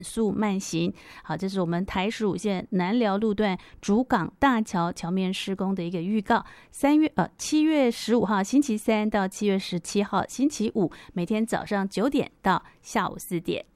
速慢行。好，这是我们台15线南寮路段主港大桥桥面施工的一个预告。7月15号星期三到7月17号星期五，每天早上9点到下午4点。